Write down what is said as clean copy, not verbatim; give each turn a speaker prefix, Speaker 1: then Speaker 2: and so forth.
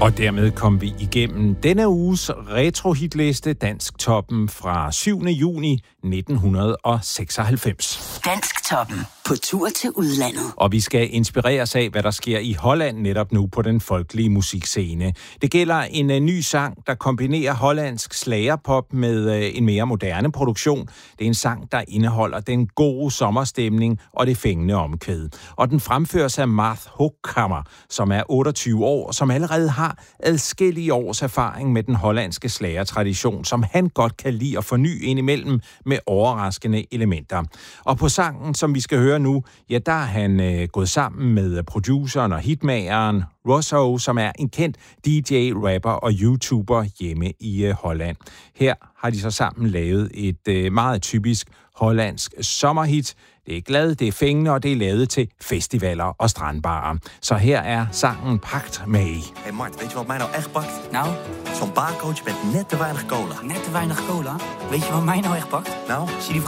Speaker 1: Og dermed kom vi igennem denne uges retrohitliste, Dansktoppen fra 7. juni 1996.
Speaker 2: Dansktoppen på tur til udlandet.
Speaker 1: Og vi skal inspireres af, hvad der sker i Holland netop nu på den folkelige musikscene. Det gælder en ny sang, der kombinerer hollandsk slagerpop med en mere moderne produktion. Det er en sang, der indeholder den gode sommerstemning og det fængende omkvæd. Og den fremføres af Marth Hochkammer, som er 28 år, og som allerede har adskillige års erfaring med den hollandske slagertradition, som han godt kan lide at forny indimellem med overraskende elementer. Og på sangen, som vi skal høre nu, ja, der er han gået sammen med produceren og hitmageren Rosso, som er en kendt DJ, rapper og YouTuber hjemme i Holland. Her har de så sammen lavet et meget typisk hollandsk sommerhit. Det er glad, det er fængende, og det er lavet til festivaler og strandbarer. Så her er sangen Pakt mee.
Speaker 3: Hey Mart, weet je wat mij nou echt pakt?
Speaker 4: Nou?
Speaker 3: Zo'n barcoach met net te weinig cola.
Speaker 4: Net te weinig cola? Weet je wat mij nou echt pakt?
Speaker 3: Nou?
Speaker 4: Zie die